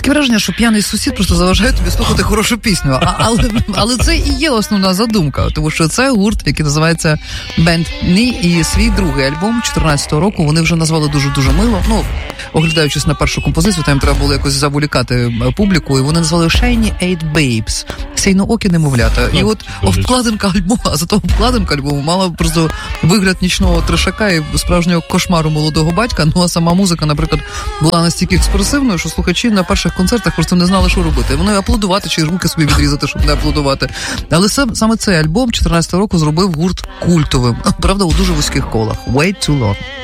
Таке враження, що п'яний сусід просто заважає тобі слухати хорошу пісню. Але це і є основна задумка, тому що це гурт, який називається Bend Knee, і свій другий альбом 14-го року вони вже назвали дуже-дуже мило. Ну, оглядаючись на першу композицію, там треба було якось заволікати публіку, і вони назвали Shiny Eight Babes. Сяйноокі немовлята. І от обкладинка альбому, а зато обкладинка альбому мала просто вигляд нічного трешака і справжнього кошмару молодого батька. Ну, а сама музика, наприклад, була настільки експресивною, що слухачі на перших концертах просто не знали, що робити. Вони аплодувати чи руки собі відрізати, щоб не аплодувати. Але саме цей альбом 14-го року зробив гурт культовим. Правда, у дуже вузьких колах. Way Too Long.